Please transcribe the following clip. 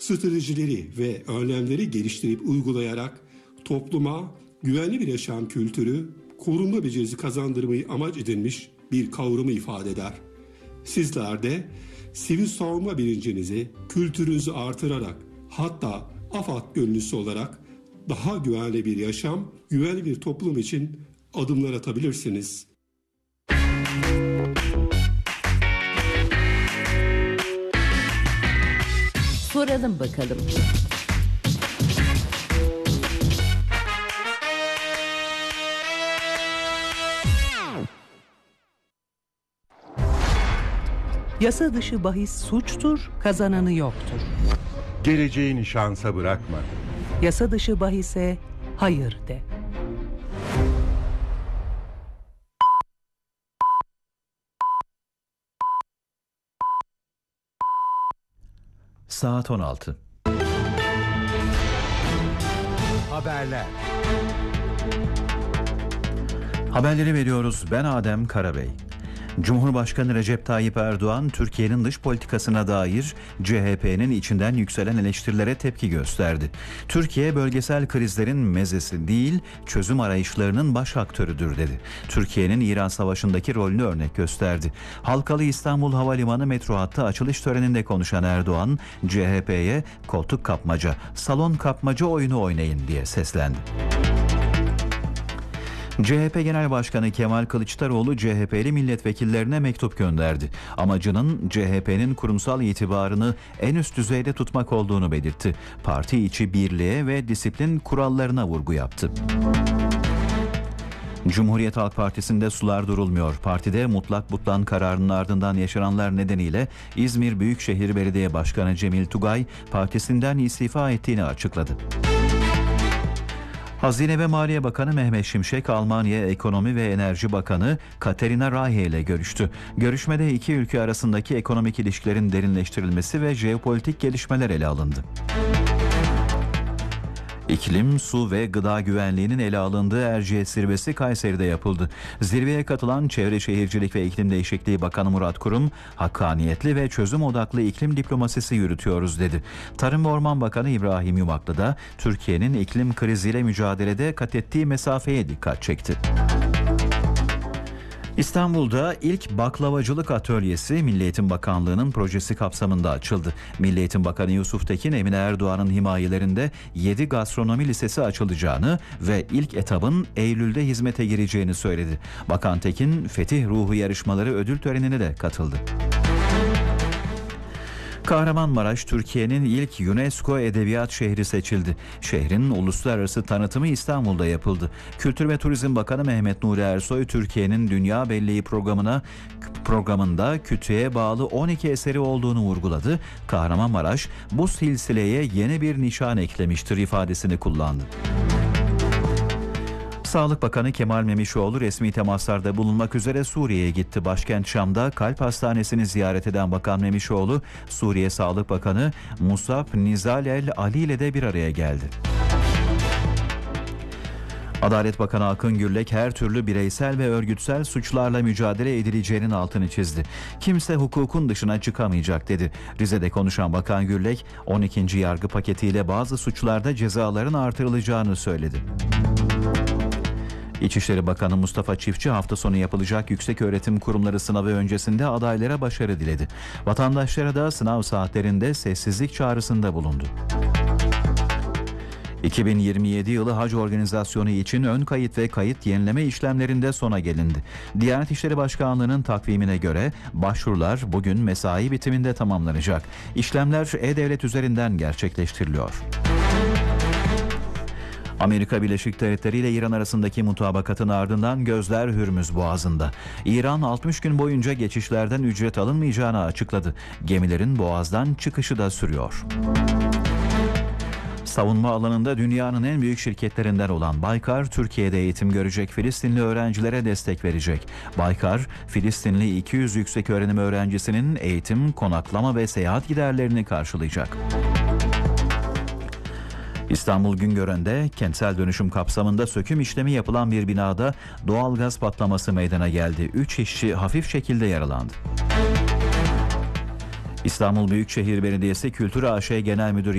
stratejileri ve önlemleri geliştirip uygulayarak topluma güvenli bir yaşam kültürü, korunma becerisi kazandırmayı amaç edinmiş bir kavramı ifade eder. Sizler de sivil savunma bilincinizi, kültürünüzü artırarak, hatta AFAD gönüllüsü olarak daha güvenli bir yaşam, güvenli bir toplum için adımlar atabilirsiniz. Soralım bakalım. Yasa dışı bahis suçtur, kazananı yoktur. Geleceğini şansa bırakma. Yasa dışı bahise hayır de. Saat 16. Haberler. Haberleri veriyoruz. Ben Adem Karabey. Cumhurbaşkanı Recep Tayyip Erdoğan, Türkiye'nin dış politikasına dair CHP'nin içinden yükselen eleştirilere tepki gösterdi. Türkiye bölgesel krizlerin mezesi değil, çözüm arayışlarının baş aktörüdür dedi. Türkiye'nin İran Savaşı'ndaki rolünü örnek gösterdi. Halkalı İstanbul Havalimanı metro hattı açılış töreninde konuşan Erdoğan, CHP'ye koltuk kapmaca, salon kapmaca oyunu oynayın diye seslendi. CHP Genel Başkanı Kemal Kılıçdaroğlu CHP'li milletvekillerine mektup gönderdi. Amacının CHP'nin kurumsal itibarını en üst düzeyde tutmak olduğunu belirtti. Parti içi birliğe ve disiplin kurallarına vurgu yaptı. Cumhuriyet Halk Partisi'nde sular durulmuyor. Partide mutlak butlan kararının ardından yaşananlar nedeniyle İzmir Büyükşehir Belediye Başkanı Cemil Tugay partisinden istifa ettiğini açıkladı. Hazine ve Maliye Bakanı Mehmet Şimşek, Almanya Ekonomi ve Enerji Bakanı Katerina Rahe ile görüştü. Görüşmede iki ülke arasındaki ekonomik ilişkilerin derinleştirilmesi ve jeopolitik gelişmeler ele alındı. İklim, su ve gıda güvenliğinin ele alındığı Erciyes Zirvesi Kayseri'de yapıldı. Zirveye katılan Çevre Şehircilik ve İklim Değişikliği Bakanı Murat Kurum, hakkaniyetli ve çözüm odaklı iklim diplomasisi yürütüyoruz dedi. Tarım ve Orman Bakanı İbrahim Yumaklı da Türkiye'nin iklim kriziyle mücadelede kat ettiği mesafeye dikkat çekti. İstanbul'da ilk baklavacılık atölyesi Milli Eğitim Bakanlığı'nın projesi kapsamında açıldı. Milli Eğitim Bakanı Yusuf Tekin, Emine Erdoğan'ın himayelerinde 7 gastronomi lisesi açılacağını ve ilk etabın Eylül'de hizmete gireceğini söyledi. Bakan Tekin, Fetih Ruhu yarışmaları ödül törenine de katıldı. Kahramanmaraş, Türkiye'nin ilk UNESCO Edebiyat Şehri seçildi. Şehrin uluslararası tanıtımı İstanbul'da yapıldı. Kültür ve Turizm Bakanı Mehmet Nuri Ersoy, Türkiye'nin Dünya Belleği programında kütüğe bağlı 12 eseri olduğunu vurguladı. Kahramanmaraş, bu silsileye yeni bir nişan eklemiştir ifadesini kullandı. Sağlık Bakanı Kemal Memişoğlu resmi temaslarda bulunmak üzere Suriye'ye gitti. Başkent Şam'da Kalp Hastanesi'ni ziyaret eden Bakan Memişoğlu, Suriye Sağlık Bakanı Musab Nizal El Ali ile de bir araya geldi. Adalet Bakanı Akın Gürlek her türlü bireysel ve örgütsel suçlarla mücadele edileceğinin altını çizdi. Kimse hukukun dışına çıkamayacak dedi. Rize'de konuşan Bakan Gürlek, 12. yargı paketiyle bazı suçlarda cezaların artırılacağını söyledi. İçişleri Bakanı Mustafa Çiftçi hafta sonu yapılacak yükseköğretim kurumları sınavı öncesinde adaylara başarı diledi. Vatandaşlara da sınav saatlerinde sessizlik çağrısında bulundu. 2027 yılı hac organizasyonu için ön kayıt ve kayıt yenileme işlemlerinde sona gelindi. Diyanet İşleri Başkanlığı'nın takvimine göre başvurular bugün mesai bitiminde tamamlanacak. İşlemler E-Devlet üzerinden gerçekleştiriliyor. Amerika Birleşik Devletleri ile İran arasındaki mutabakatın ardından gözler Hürmüz Boğazı'nda. İran 60 gün boyunca geçişlerden ücret alınmayacağını açıkladı. Gemilerin Boğaz'dan çıkışı da sürüyor. Savunma alanında dünyanın en büyük şirketlerinden olan Baykar, Türkiye'de eğitim görecek Filistinli öğrencilere destek verecek. Baykar, Filistinli 200 yükseköğrenim öğrencisinin eğitim, konaklama ve seyahat giderlerini karşılayacak. İstanbul Güngören'de kentsel dönüşüm kapsamında söküm işlemi yapılan bir binada doğalgaz patlaması meydana geldi. 3 işçi hafif şekilde yaralandı. İstanbul Büyükşehir Belediyesi Kültür AŞ Genel Müdür